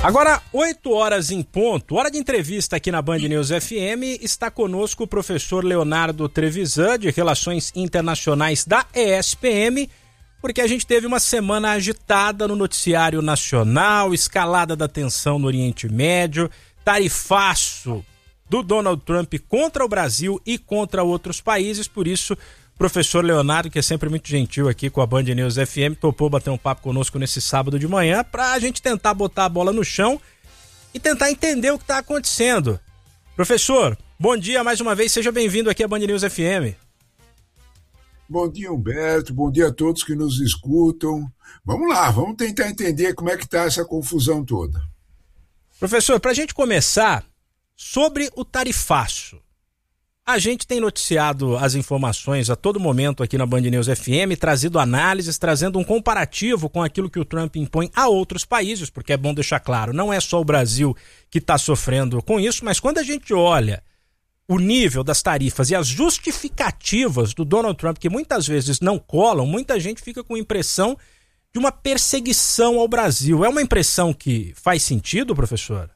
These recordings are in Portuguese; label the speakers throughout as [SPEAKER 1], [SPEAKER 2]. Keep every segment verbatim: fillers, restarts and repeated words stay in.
[SPEAKER 1] Agora, oito horas em ponto, hora de entrevista aqui na Band News F M, está conosco o professor Leonardo Trevisan, de Relações Internacionais da E S P M, porque a gente teve uma semana agitada no noticiário nacional, escalada da tensão no Oriente Médio, tarifaço do Donald Trump contra o Brasil e contra outros países. Por isso, professor Leonardo, que é sempre muito gentil aqui com a Band News F M, topou bater um papo conosco nesse sábado de manhã para a gente tentar botar a bola no chão e tentar entender o que está acontecendo. Professor, bom dia mais uma vez, seja bem-vindo aqui à Band News F M.
[SPEAKER 2] Bom dia, Humberto, bom dia a todos que nos escutam. Vamos lá, vamos tentar entender como é que está essa confusão toda.
[SPEAKER 1] Professor, para a gente começar, sobre o tarifaço. A gente tem noticiado as informações a todo momento aqui na Band News F M, trazido análises, trazendo um comparativo com aquilo que o Trump impõe a outros países, porque é bom deixar claro, não é só o Brasil que está sofrendo com isso, mas quando a gente olha o nível das tarifas e as justificativas do Donald Trump, que muitas vezes não colam, muita gente fica com a impressão de uma perseguição ao Brasil. É uma impressão que faz sentido, professor?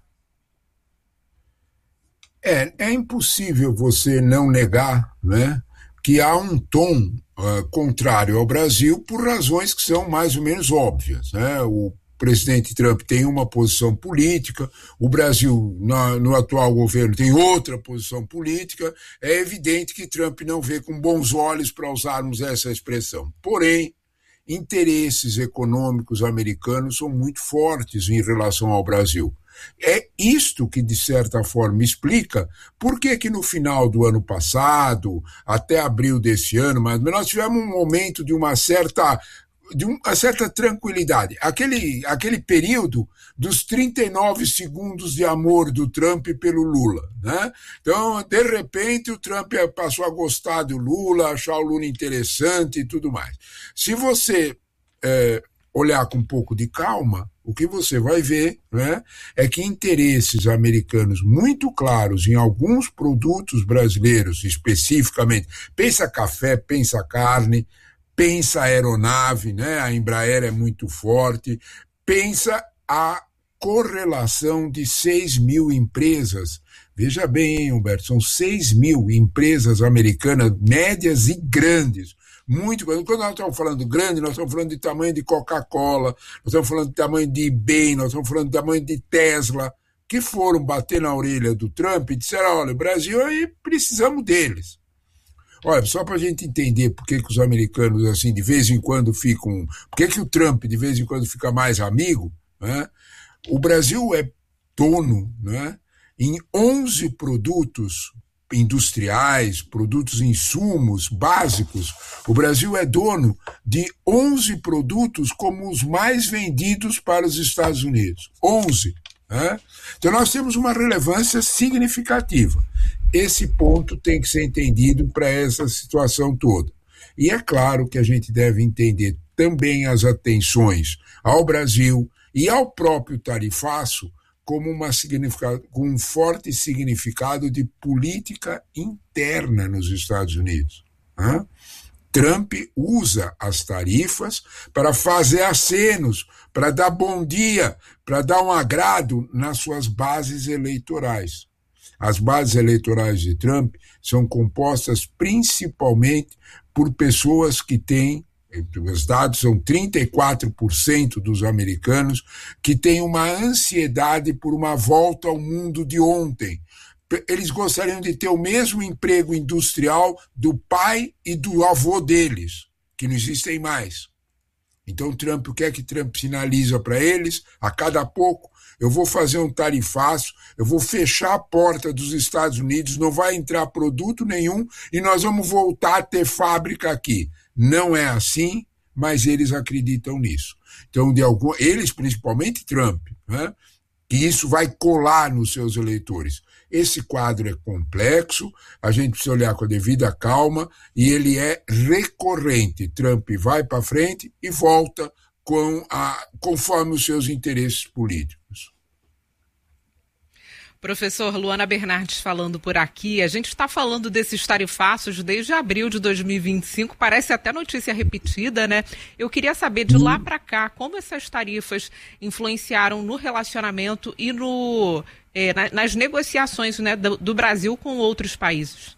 [SPEAKER 2] É, é impossível você não negar, né, que há um tom uh, contrário ao Brasil por razões que são mais ou menos óbvias, né? O presidente Trump tem uma posição política, o Brasil, na, no atual governo, tem outra posição política. É evidente que Trump não vê com bons olhos, para usarmos essa expressão. Porém, interesses econômicos americanos são muito fortes em relação ao Brasil. É isto que, de certa forma, explica por que que no final do ano passado, até abril desse ano, mas nós tivemos um momento de uma certa, de uma certa tranquilidade. Aquele, aquele período dos trinta e nove segundos de amor do Trump pelo Lula, né? Então, de repente, o Trump passou a gostar do Lula, achar o Lula interessante e tudo mais. Se você é, olhar com um pouco de calma, o que você vai ver, né, é que interesses americanos muito claros em alguns produtos brasileiros, especificamente, pensa café, pensa carne, pensa aeronave, né, a Embraer é muito forte, pensa a correlação de seis mil empresas. Veja bem, hein, Humberto, são seis mil empresas americanas, médias e grandes. Muito, quando nós estamos falando grande, nós estamos falando de tamanho de Coca-Cola, nós estamos falando de tamanho de eBay, nós estamos falando de tamanho de Tesla, que foram bater na orelha do Trump e disseram, olha, Brasil, aí precisamos deles. Olha, só para a gente entender por que que os americanos, assim, de vez em quando ficam, por que que o Trump, de vez em quando, fica mais amigo, né? O Brasil é dono, né, em onze produtos industriais, produtos insumos básicos. O Brasil é dono de onze produtos como os mais vendidos para os Estados Unidos. onze. Né? Então nós temos uma relevância significativa. Esse ponto tem que ser entendido para essa situação toda. E é claro que a gente deve entender também as atenções ao Brasil e ao próprio tarifaço como uma significado, com um forte significado de política interna nos Estados Unidos. Né? Trump usa as tarifas para fazer acenos, para dar bom dia, para dar um agrado nas suas bases eleitorais. As bases eleitorais de Trump são compostas principalmente por pessoas que têm, os dados são trinta e quatro por cento dos americanos que têm uma ansiedade por uma volta ao mundo de ontem. Eles gostariam de ter o mesmo emprego industrial do pai e do avô deles, que não existem mais. Então, Trump, o que é que Trump sinaliza para eles? A cada pouco, eu vou fazer um tarifaço, eu vou fechar a porta dos Estados Unidos, não vai entrar produto nenhum e nós vamos voltar a ter fábrica aqui. Não é assim, mas eles acreditam nisso. Então, de algum, eles, principalmente Trump, né, que isso vai colar nos seus eleitores. Esse quadro é complexo, a gente precisa olhar com a devida calma, e ele é recorrente. Trump vai para frente e volta com a, conforme os seus interesses políticos.
[SPEAKER 3] Professor, Luana Bernardes falando por aqui. A gente está falando desses tarifaços desde abril de dois mil e vinte e cinco, parece até notícia repetida, né? Eu queria saber de lá para cá como essas tarifas influenciaram no relacionamento e no, é, nas negociações, né, do, do Brasil com outros países.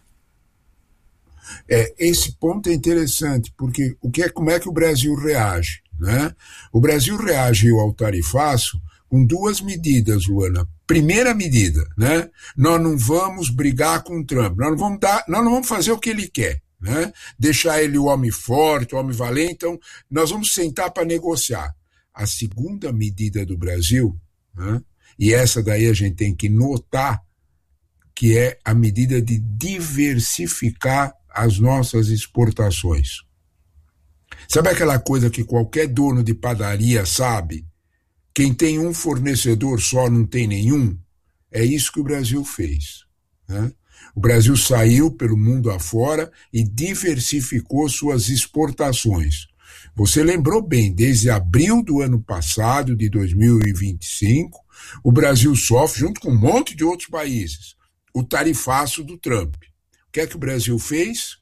[SPEAKER 2] É, esse ponto é interessante, porque o que é, como é que o Brasil reage, né? O Brasil reagiu ao tarifaço com duas medidas, Luana. Primeira medida, né? Nós não vamos brigar com o Trump, nós não vamos dar, nós não vamos fazer o que ele quer, né? Deixar ele o homem forte, o homem valente, então nós vamos sentar para negociar. A segunda medida do Brasil, né? E essa daí a gente tem que notar, que é a medida de diversificar as nossas exportações. Sabe aquela coisa que qualquer dono de padaria sabe? Quem tem um fornecedor só não tem nenhum? É isso que o Brasil fez, né? O Brasil saiu pelo mundo afora e diversificou suas exportações. Você lembrou bem, desde abril do ano passado, de dois mil e vinte e cinco, o Brasil sofre, junto com um monte de outros países, o tarifaço do Trump. O que é que o Brasil fez?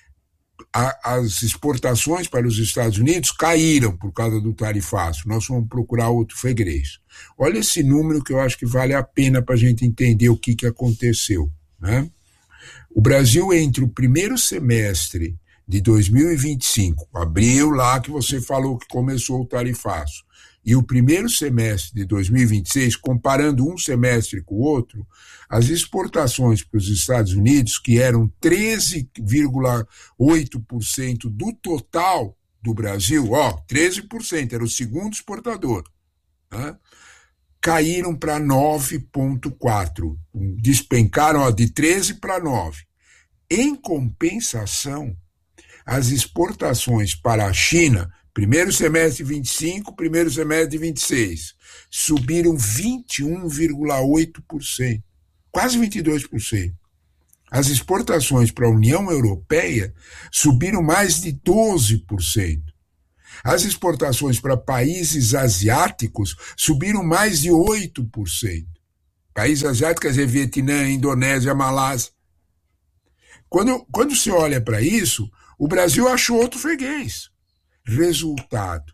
[SPEAKER 2] A, as exportações para os Estados Unidos caíram por causa do tarifaço. Nós vamos procurar outro freguês. Olha esse número que eu acho que vale a pena para a gente entender o que, que aconteceu, né? O Brasil, entre o primeiro semestre de dois mil e vinte e cinco, abril lá que você falou que começou o tarifaço, e o primeiro semestre de dois mil e vinte e seis, comparando um semestre com o outro, as exportações para os Estados Unidos, que eram treze vírgula oito por cento do total do Brasil, ó, treze por cento, era o segundo exportador, né? Caíram para nove vírgula quatro por cento, despencaram, ó, de treze para nove. Em compensação, as exportações para a China, primeiro semestre de vinte e cinco, primeiro semestre de vinte e seis, subiram vinte e um vírgula oito por cento, quase vinte e dois por cento. As exportações para a União Europeia subiram mais de doze por cento. As exportações para países asiáticos subiram mais de oito por cento. Países asiáticos, quer dizer, Vietnã, Indonésia, Malásia. Quando, quando se olha para isso, o Brasil achou outro freguês. Resultado,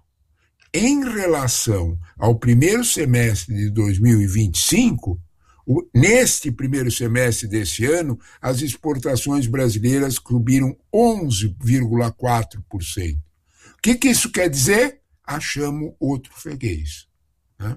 [SPEAKER 2] em relação ao primeiro semestre de dois mil e vinte e cinco, o, neste primeiro semestre desse ano, as exportações brasileiras subiram onze vírgula quatro por cento. O que, que isso quer dizer? Achamos outro freguês, né?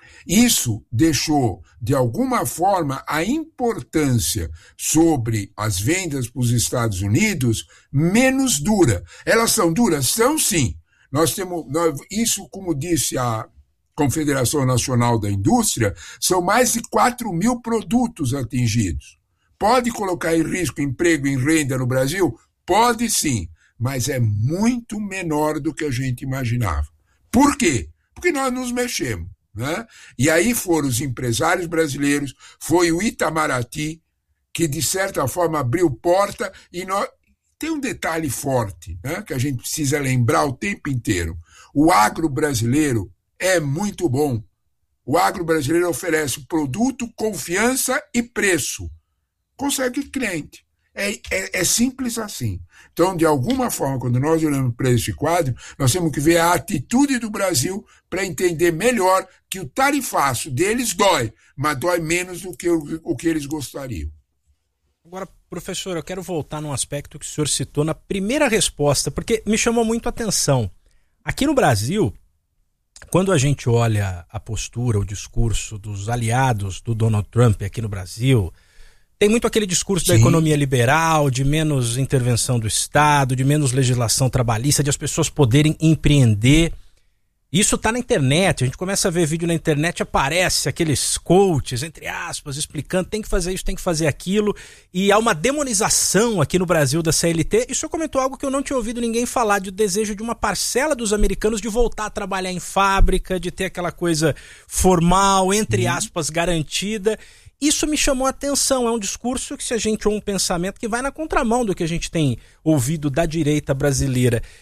[SPEAKER 2] Isso deixou, de alguma forma, a importância sobre as vendas para os Estados Unidos menos dura. Elas são duras? São, sim. Nós temos, nós, isso, como disse a Confederação Nacional da Indústria, são mais de quatro mil produtos atingidos. Pode colocar em risco emprego e renda no Brasil? Pode, sim, mas é muito menor do que a gente imaginava. Por quê? Porque nós nos mexemos, né? E aí foram os empresários brasileiros, foi o Itamaraty, que de certa forma abriu porta. E nós... tem um detalhe forte, né, que a gente precisa lembrar o tempo inteiro. O agro brasileiro é muito bom. O agro brasileiro oferece produto, confiança e preço. Consegue cliente. É, é, é simples assim. Então, de alguma forma, quando nós olhamos para esse quadro, nós temos que ver a atitude do Brasil para entender melhor que o tarifaço deles dói, mas dói menos do que o, o que eles gostariam.
[SPEAKER 1] Agora, professor, eu quero voltar num aspecto que o senhor citou na primeira resposta, porque me chamou muito a atenção. Aqui no Brasil, quando a gente olha a postura, o discurso dos aliados do Donald Trump aqui no Brasil, tem muito aquele discurso Sim. da economia liberal, de menos intervenção do Estado, de menos legislação trabalhista, de as pessoas poderem empreender. Isso está na internet, a gente começa a ver vídeo na internet, aparece aqueles coaches, entre aspas, explicando tem que fazer isso, tem que fazer aquilo, e há uma demonização aqui no Brasil da C L T. E o senhor comentou algo que eu não tinha ouvido ninguém falar, de desejo de uma parcela dos americanos de voltar a trabalhar em fábrica, de ter aquela coisa formal, entre aspas, garantida. Isso me chamou a atenção, é um discurso que, se a gente ou um pensamento que vai na contramão do que a gente tem ouvido da direita brasileira.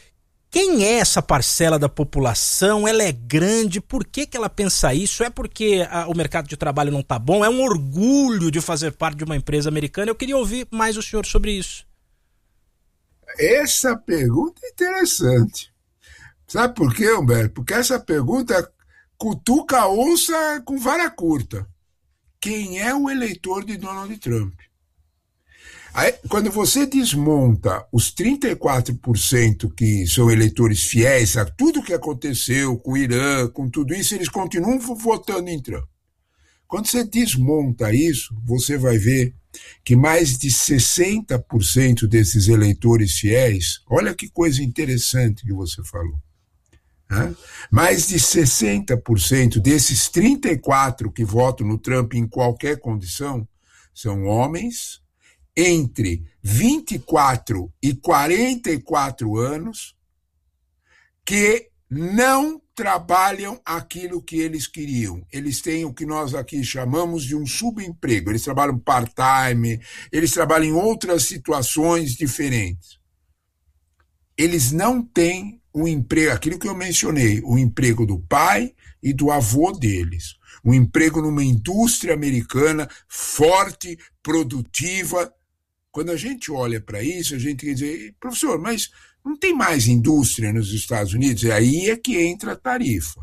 [SPEAKER 1] Quem é essa parcela da população? Ela é grande? Por que que ela pensa isso? É porque a, o mercado de trabalho não está bom? É um orgulho de fazer parte de uma empresa americana? Eu queria ouvir mais o senhor sobre isso.
[SPEAKER 2] Essa pergunta é interessante. Sabe por quê, Humberto? Porque essa pergunta cutuca a onça com vara curta. Quem é o eleitor de Donald Trump? Aí, quando você desmonta os trinta e quatro por cento que são eleitores fiéis a tudo que aconteceu com o Irã, com tudo isso, eles continuam votando em Trump. Quando você desmonta isso, você vai ver que mais de sessenta por cento desses eleitores fiéis, olha que coisa interessante que você falou, né? Mais de sessenta por cento desses trinta e quatro por cento que votam no Trump em qualquer condição são homens entre vinte e quatro e quarenta e quatro anos que não trabalham aquilo que eles queriam. Eles têm o que nós aqui chamamos de um subemprego. Eles trabalham part-time, eles trabalham em outras situações diferentes. Eles não têm o emprego, aquilo que eu mencionei, o emprego do pai e do avô deles. Um emprego numa indústria americana forte, produtiva. Quando a gente olha para isso, a gente quer dizer, professor, mas não tem mais indústria nos Estados Unidos? E aí é que entra a tarifa.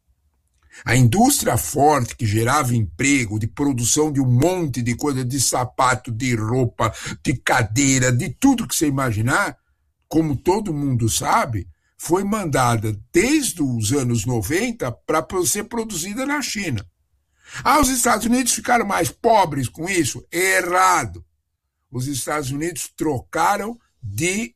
[SPEAKER 2] A indústria forte que gerava emprego, de produção de um monte de coisa, de sapato, de roupa, de cadeira, de tudo que você imaginar, como todo mundo sabe, foi mandada desde os anos noventa para ser produzida na China. Ah, os Estados Unidos ficaram mais pobres com isso? Errado. Os Estados Unidos trocaram de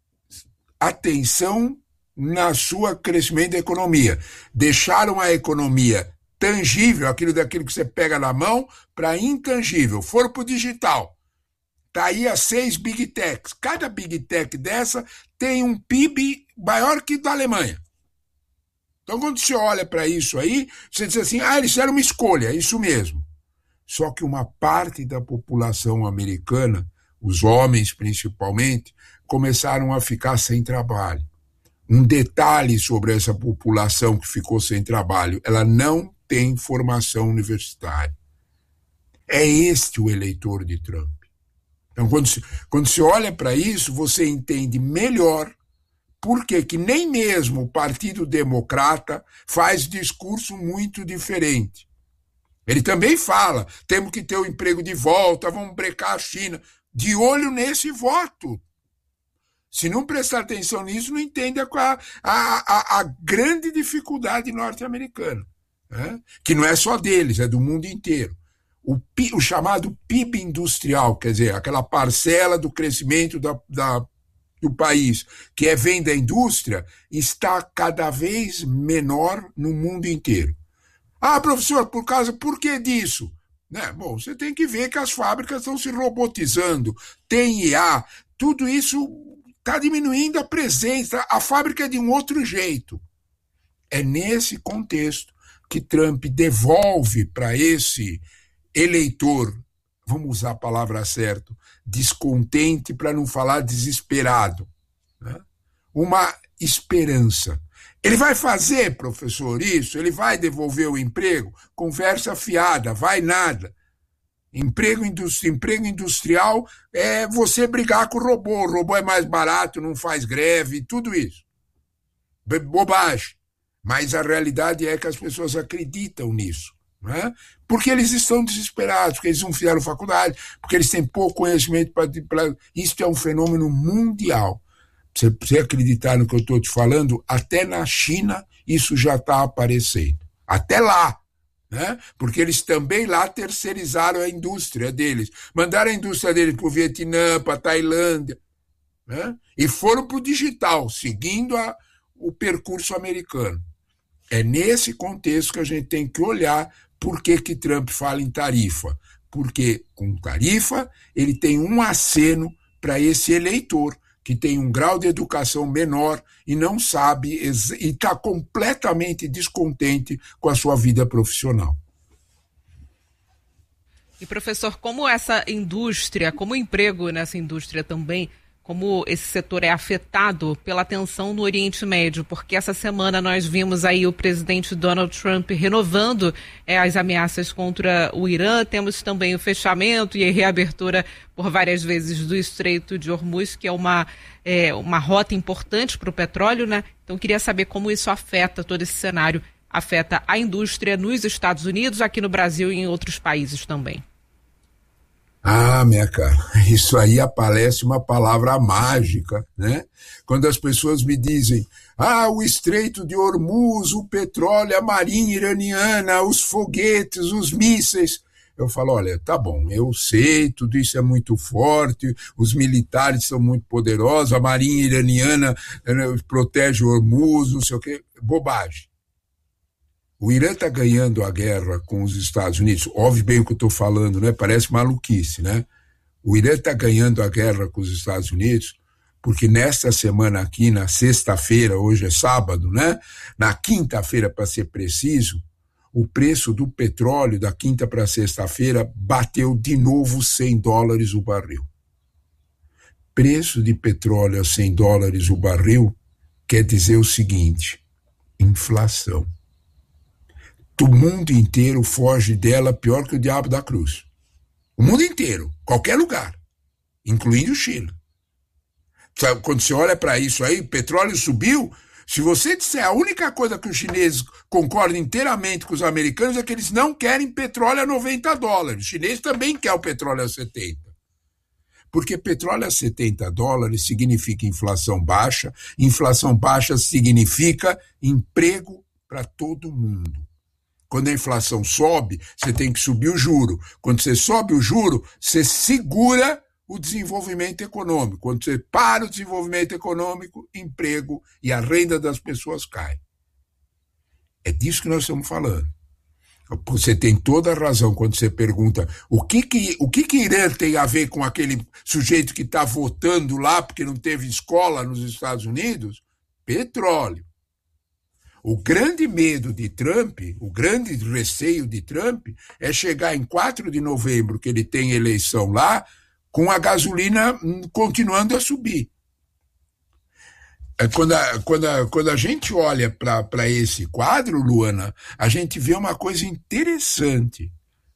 [SPEAKER 2] atenção na sua crescimento da economia. Deixaram a economia tangível, aquilo daquilo que você pega na mão, para intangível. Foram para o digital. Está aí as seis Big Techs. Cada Big Tech dessa tem um P I B maior que o da Alemanha. Então, quando você olha para isso aí, você diz assim, ah, eles fizeram uma escolha, é isso mesmo. Só que uma parte da população americana, os homens principalmente, começaram a ficar sem trabalho. Um detalhe sobre essa população que ficou sem trabalho, ela não tem formação universitária. É este o eleitor de Trump. Então, quando se, quando se olha para isso, você entende melhor por que que nem mesmo o Partido Democrata faz discurso muito diferente. Ele também fala, temos que ter o emprego de volta, vamos brecar a China. De olho nesse voto. Se não prestar atenção nisso, não entende a, a, a, a grande dificuldade norte-americana, né? Que não é só deles, é do mundo inteiro. O, o chamado P I B industrial, quer dizer, aquela parcela do crescimento da, da, do país, que é vem da indústria, está cada vez menor no mundo inteiro. Ah, professor, por causa, por que disso? Né? Bom, você tem que ver que as fábricas estão se robotizando, tem I A, tudo isso está diminuindo a presença, a fábrica é de um outro jeito. É nesse contexto que Trump devolve para esse eleitor, vamos usar a palavra certa, descontente para não falar desesperado, né? Uma esperança. Ele vai fazer, professor, isso? Ele vai devolver o emprego? Conversa fiada, vai nada. Emprego, industri- emprego industrial é você brigar com o robô. O robô é mais barato, não faz greve, tudo isso. Bobagem. Mas a realidade é que as pessoas acreditam nisso, né? Porque eles estão desesperados, porque eles não fizeram faculdade, porque eles têm pouco conhecimento. Pra, pra... Isso é um fenômeno mundial. Você, você acreditar no que eu estou te falando, até na China isso já está aparecendo. Até lá, né? Porque eles também lá terceirizaram a indústria deles. Mandaram a indústria deles para o Vietnã, para a Tailândia, né? E foram para o digital, seguindo a, o percurso americano. É nesse contexto que a gente tem que olhar por que que Trump fala em tarifa. Porque com tarifa ele tem um aceno para esse eleitor que tem um grau de educação menor e não sabe, e está completamente descontente com a sua vida profissional.
[SPEAKER 3] E, professor, como essa indústria, como o emprego nessa indústria também como esse setor é afetado pela tensão no Oriente Médio, porque essa semana nós vimos aí o presidente Donald Trump renovando é, as ameaças contra o Irã, temos também o fechamento e a reabertura por várias vezes do Estreito de Hormuz, que é uma, é, uma rota importante para o petróleo, né? Então queria saber como isso afeta todo esse cenário, afeta a indústria nos Estados Unidos, aqui no Brasil e em outros países também.
[SPEAKER 2] Ah, minha cara, isso aí aparece uma palavra mágica, né? Quando as pessoas me dizem, ah, o Estreito de Hormuz, o petróleo, a marinha iraniana, os foguetes, os mísseis, eu falo, olha, tá bom, eu sei, tudo isso é muito forte, os militares são muito poderosos, a marinha iraniana né, protege o Hormuz, não sei o quê, bobagem. O Irã está ganhando a guerra com os Estados Unidos, óbvio bem o que eu estou falando, né? Parece maluquice, né? O Irã está ganhando a guerra com os Estados Unidos porque nesta semana aqui, na sexta-feira, hoje é sábado, né? Na quinta-feira, para ser preciso, o preço do petróleo da quinta para sexta-feira bateu de novo cem dólares o barril. Preço de petróleo a cem dólares o barril quer dizer o seguinte, inflação. O mundo inteiro foge dela pior que o diabo da cruz. O mundo inteiro, qualquer lugar, incluindo o Chile. Quando você olha para isso aí, petróleo subiu, se você disser a única coisa que os chineses concordam inteiramente com os americanos é que eles não querem petróleo a noventa dólares. Os chineses também querem o petróleo a setenta. Porque petróleo a setenta dólares significa inflação baixa, inflação baixa significa emprego para todo mundo. Quando a inflação sobe, você tem que subir o juro. Quando você sobe o juro, você segura o desenvolvimento econômico. Quando você para o desenvolvimento econômico, emprego e a renda das pessoas cai. É disso que nós estamos falando. Você tem toda a razão quando você pergunta o que que, o que, que Irã tem a ver com aquele sujeito que está votando lá porque não teve escola nos Estados Unidos? Petróleo. O grande medo de Trump, o grande receio de Trump é chegar em quatro de novembro, que ele tem eleição lá, com a gasolina continuando a subir. Quando a, quando a, quando a gente olha para esse quadro, Luana, a gente vê uma coisa interessante,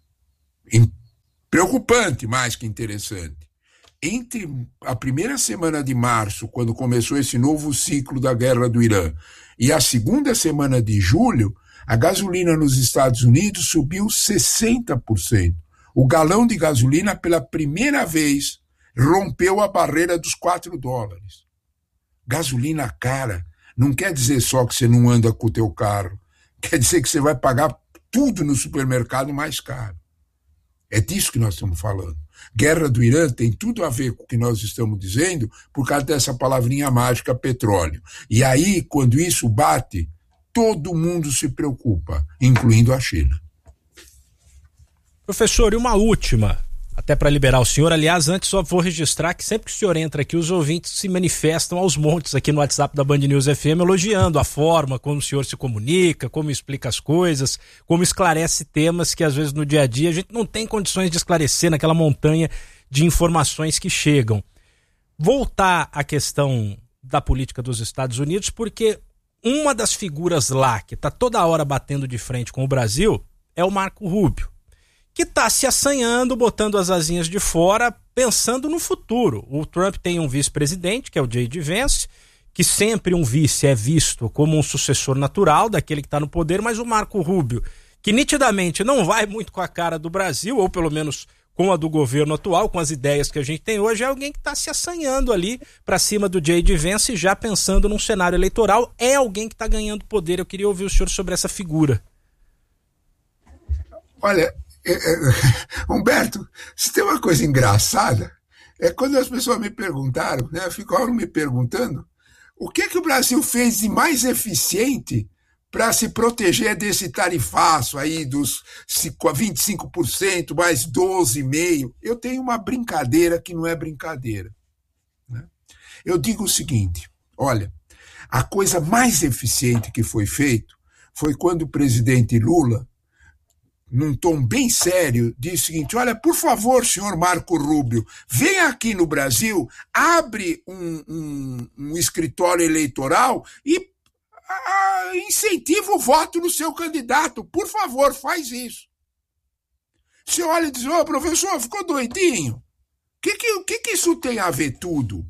[SPEAKER 2] preocupante mais que interessante. Entre a primeira semana de março, quando começou esse novo ciclo da guerra do Irã, e a segunda semana de julho, a gasolina nos Estados Unidos subiu sessenta por cento. O galão de gasolina, pela primeira vez, rompeu a barreira dos quatro dólares. Gasolina cara não quer dizer só que você não anda com o teu carro. Quer dizer que você vai pagar tudo no supermercado mais caro. É disso que nós estamos falando. Guerra do Irã tem tudo a ver com o que nós estamos dizendo por causa dessa palavrinha mágica petróleo. E aí, quando isso bate, todo mundo se preocupa, incluindo a China.
[SPEAKER 1] Professor, e uma última, até para liberar o senhor. Aliás, antes só vou registrar que sempre que o senhor entra aqui, os ouvintes se manifestam aos montes aqui no WhatsApp da Band News F M, elogiando a forma como o senhor se comunica, como explica as coisas, como esclarece temas que às vezes no dia a dia a gente não tem condições de esclarecer naquela montanha de informações que chegam. Voltar à questão da política dos Estados Unidos, porque uma das figuras lá que está toda hora batendo de frente com o Brasil é o Marco Rubio, que está se assanhando, botando as asinhas de fora, pensando no futuro. O Trump tem um vice-presidente, que é o J D Vance, que sempre um vice é visto como um sucessor natural daquele que está no poder, mas o Marco Rubio, que nitidamente não vai muito com a cara do Brasil, ou pelo menos com a do governo atual, com as ideias que a gente tem hoje, é alguém que está se assanhando ali para cima do J D Vance, já pensando num cenário eleitoral, é alguém que está ganhando poder. Eu queria ouvir o senhor sobre essa figura.
[SPEAKER 2] Olha, É, é, Humberto, se tem uma coisa engraçada, é quando as pessoas me perguntaram, né, ficaram me perguntando, o que que o Brasil fez de mais eficiente para se proteger desse tarifaço aí dos vinte e cinco por cento mais doze vírgula cinco por cento? Eu tenho uma brincadeira que não é brincadeira. Né? Eu digo o seguinte, olha, a coisa mais eficiente que foi feito foi quando o presidente Lula num tom bem sério, disse o seguinte: olha, por favor, senhor Marco Rubio, venha aqui no Brasil, abre um, um, um escritório eleitoral e a, incentiva o voto no seu candidato. Por favor, faz isso. Você olha e diz: ô, professor, ficou doidinho? O que, que, que, que isso tem a ver tudo?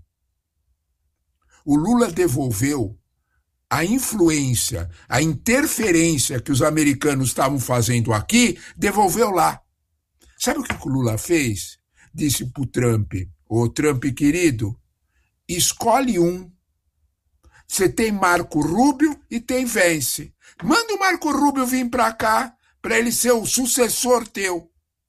[SPEAKER 2] O Lula devolveu a influência, a interferência que os americanos estavam fazendo aqui, devolveu lá. Sabe o que o Lula fez? Disse para o Trump: ô Trump querido, escolhe um. Você tem Marco Rubio e tem Vence. Manda o Marco Rubio vir para cá, para ele ser o sucessor teu.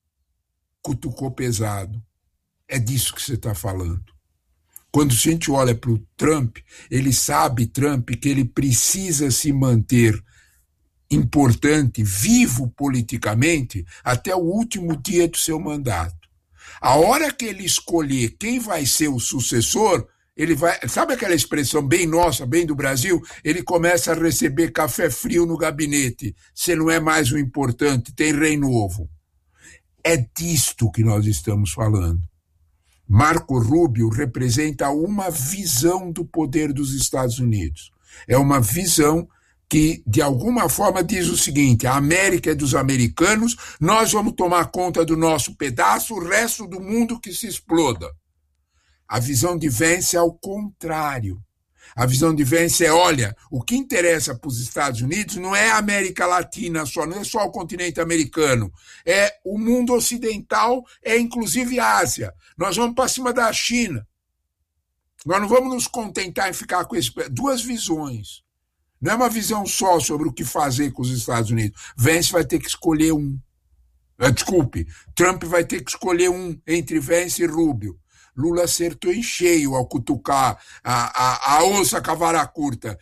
[SPEAKER 2] Cutucou pesado. É disso que você está falando. Quando a gente olha para o Trump, ele sabe, Trump, que ele precisa se manter importante, vivo politicamente, até o último dia do seu mandato. A hora que ele escolher quem vai ser o sucessor, ele vai, sabe aquela expressão bem nossa, bem do Brasil? Ele começa a receber café frio no gabinete. Você não é mais o importante, tem rei novo. É disto que nós estamos falando. Marco Rubio representa uma visão do poder dos Estados Unidos. É uma visão que, de alguma forma, diz o seguinte: a América é dos americanos, nós vamos tomar conta do nosso pedaço, o resto do mundo que se exploda. A visão de Vence é ao contrário. A visão de Vence é: olha, o que interessa para os Estados Unidos não é a América Latina só, não é só o continente americano, é o mundo ocidental, é inclusive a Ásia. Nós vamos para cima da China. Nós não vamos nos contentar em ficar com esse... duas visões. Não é uma visão só sobre o que fazer com os Estados Unidos. Vence vai ter que escolher um. Desculpe, Trump vai ter que escolher um entre Vence e Rubio. Lula acertou em cheio ao cutucar a, a, a onça com a vara curta.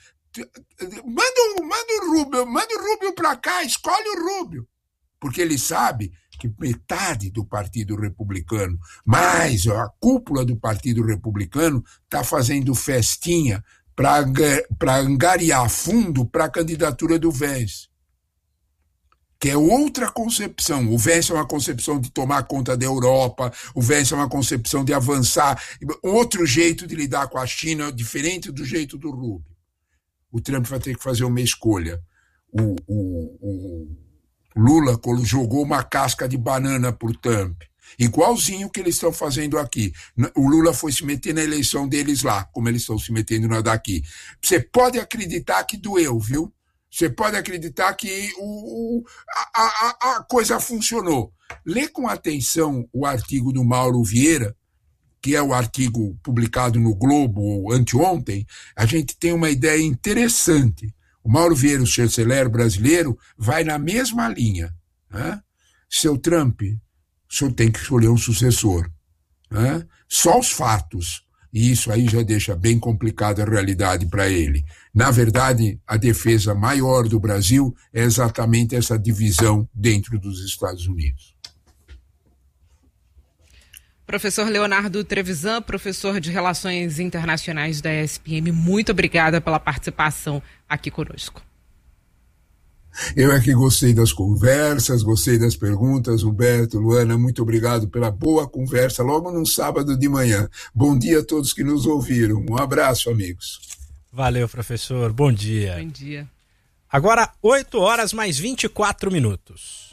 [SPEAKER 2] Manda, manda o Rubio, manda o Rubio para cá, escolhe o Rubio. Porque ele sabe que metade do Partido Republicano, mais a cúpula do Partido Republicano, está fazendo festinha para angariar fundo para a candidatura do Vence. Que é outra concepção. O Vence é uma concepção de tomar conta da Europa, o Vence é uma concepção de avançar, outro jeito de lidar com a China, diferente do jeito do Rubio. O Trump vai ter que fazer uma escolha. O, o, o Lula jogou uma casca de banana por Trump, igualzinho que eles estão fazendo aqui. O Lula foi se meter na eleição deles lá, como eles estão se metendo na daqui. Você pode acreditar que doeu, viu? Você pode acreditar que o, o, a, a, a coisa funcionou. Lê com atenção o artigo do Mauro Vieira, que é o artigo publicado no Globo anteontem. A gente tem uma ideia interessante. O Mauro Vieira, o chanceler brasileiro, vai na mesma linha. Né? Seu Trump, o senhor tem que escolher um sucessor. Né? Só os fatos. E isso aí já deixa bem complicada a realidade para ele. Na verdade, a defesa maior do Brasil é exatamente essa divisão dentro dos Estados Unidos.
[SPEAKER 3] Professor Leonardo Trevisan, professor de Relações Internacionais da E S P M, muito obrigada pela participação aqui conosco.
[SPEAKER 2] Eu é que gostei das conversas, gostei das perguntas. Humberto, Luana, muito obrigado pela boa conversa logo num sábado de manhã. Bom dia a todos que nos ouviram. Um abraço, amigos.
[SPEAKER 1] Valeu, professor. Bom dia.
[SPEAKER 3] Bom dia.
[SPEAKER 1] Agora, oito horas mais vinte e quatro minutos.